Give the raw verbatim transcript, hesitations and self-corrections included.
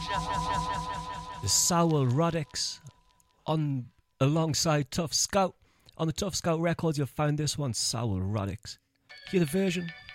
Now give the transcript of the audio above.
The Sowell Rodix on alongside Tough Scout. On the Tough Scout records, you'll find this one, Sowell Rodix. Hear the version.